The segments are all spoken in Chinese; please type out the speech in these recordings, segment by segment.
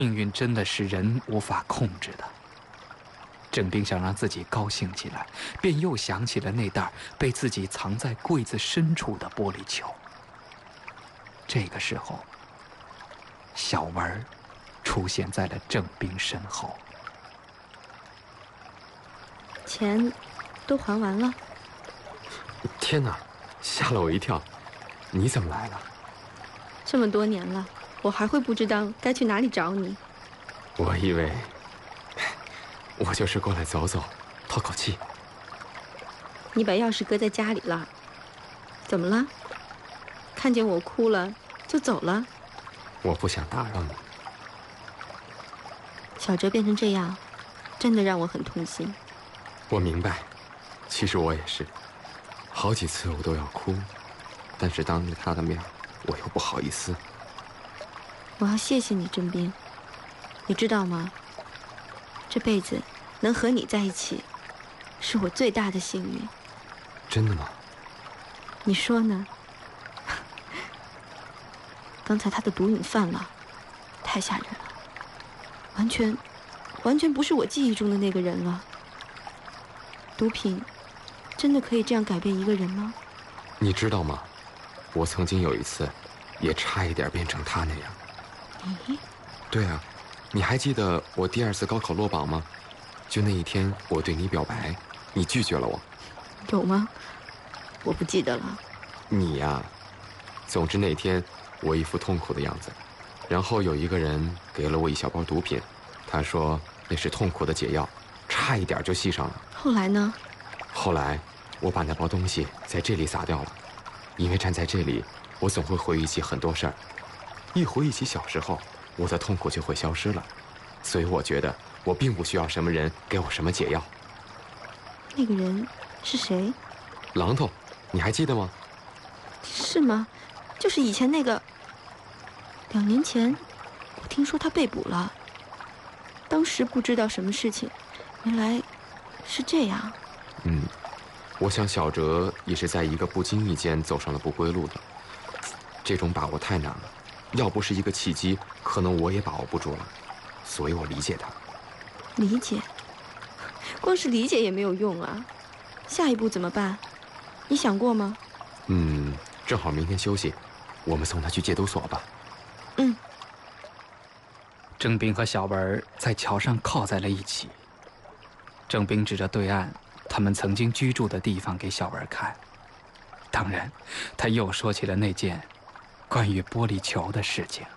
命运真的是人无法控制的。郑冰想让自己高兴起来，便又想起了那袋被自己藏在柜子深处的玻璃球。这个时候，小文出现在了郑冰身后。 钱都还完了。 天哪，吓了我一跳！你怎么来了？ 这么多年了，我还会不知道该去哪里找你？ 我以为我就是过来走走，透口气。 你把钥匙搁在家里了，怎么了？看见我哭了就走了？ 我不想打扰你。 小哲变成这样，真的让我很痛心。 我明白，其实我也是，好几次我都要哭，但是当着他的面，我又不好意思。 我要谢谢你，郑冰，你知道吗？这辈子能和你在一起，是我最大的幸运。 真的吗？ 你说呢？刚才他的毒瘾犯了，太吓人了，完全不是我记忆中的那个人了。毒品真的可以这样改变一个人吗？ 你知道吗？我曾经有一次，也差一点变成他那样。 你？ 对啊，你还记得我第2次高考落榜吗？就那一天，我对你表白，你拒绝了我。 有吗？我不记得了。 你呀，总之那天我一副痛苦的样子，然后有一个人给了我一小包毒品，他说那是痛苦的解药，差一点就吸上了。 后来呢？ 后来我把那包东西在这里撒掉了，因为站在这里，我总会回忆起很多事儿，一回忆起小时候，我的痛苦就会消失了，所以我觉得我并不需要什么人给我什么解药。 那个人是谁？ 榔头，你还记得吗？ 是吗？就是以前那个。2年前，我听说他被捕了。当时不知道什么事情，原来是这样。 我想小哲也是在一个不经意间走上了不归路的。这种把握太难了，要不是一个契机，可能我也把握不住了。所以我理解他。 理解？光是理解也没有用啊。下一步怎么办？你想过吗？ 正好明天休息，我们送他去戒毒所吧。 郑冰和小文在桥上靠在了一起。郑冰指着对岸他们曾经居住的地方给小文看，当然，他又说起了那件关于玻璃球的事情。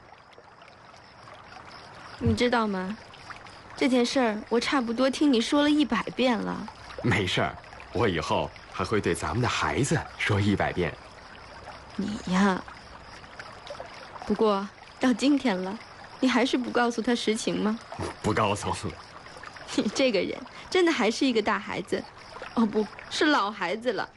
你知道吗？这件事儿我差不多听你说了100遍了。 没事儿，我以后还会对咱们的孩子说100遍。 你呀，不过到今天了，你还是不告诉他实情吗？ 不告诉。 你这个人真的还是一个大孩子，哦，不是老孩子了。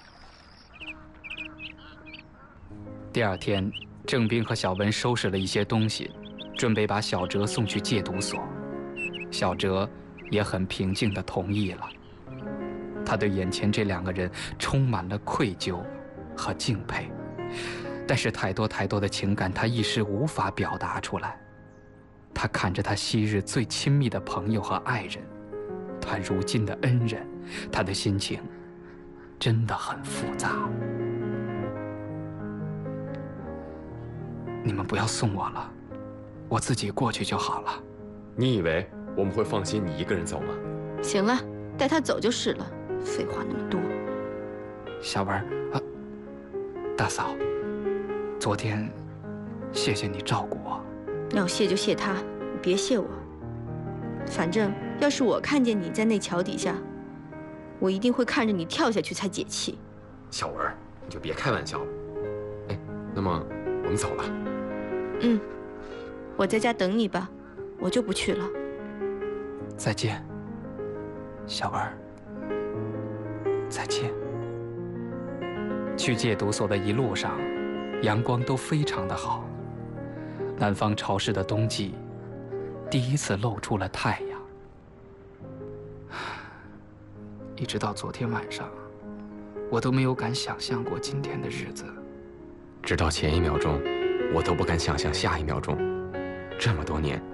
第2天，郑冰和小文收拾了一些东西，准备把小哲送去戒毒所。小哲也很平静地同意了。他对眼前这2个人充满了愧疚和敬佩，但是太多的情感他一时无法表达出来。他看着他昔日最亲密的朋友和爱人，他如今的恩人，他的心情真的很复杂。你们不要送我了，我自己过去就好了。 你以为我们会放心你一个人走吗？ 行了，带他走就是了，废话那么多。 小文啊，大嫂，昨天谢谢你照顾我。 要谢就谢他，你别谢我。反正要是我看见你在那桥底下，我一定会看着你跳下去才解气。 小文，你就别开玩笑了。哎，那么我们走了。 我在家等你吧，我就不去了。 再见，小文。再见。去戒毒所的一路上，阳光都非常的好。南方潮湿的冬季，第一次露出了太阳。一直到昨天晚上，我都没有敢想象过今天的日子。 直到前1秒钟，我都不敢想象下1秒钟。这么多年，